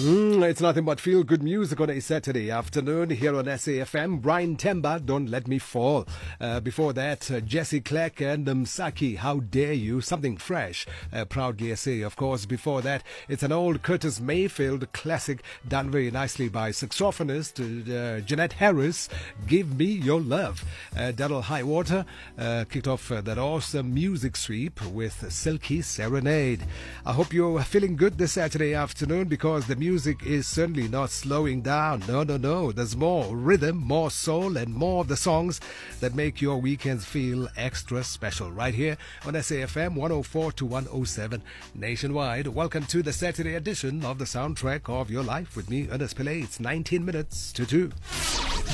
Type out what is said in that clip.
It's nothing but feel-good music on a Saturday afternoon here on SAFM. Brian Temba, Don't Let Me Fall. Before that, Jesse Clark and Msaki, How Dare You? Something fresh. Proudly SA, of course. Before that, it's an old Curtis Mayfield classic done very nicely by saxophonist Jeanette Harris, Give Me Your Love. Daryl Highwater kicked off that awesome music sweep with Silky Serenade. I hope you're feeling good this Saturday afternoon because the music is certainly not slowing down. No. There's more rhythm, more soul, and more of the songs that make your weekends feel extra special. Right here on SAFM 104 to 107 nationwide. Welcome to the Saturday edition of the Soundtrack of Your Life with me, Ernest Pillay. It's 19 minutes to 2.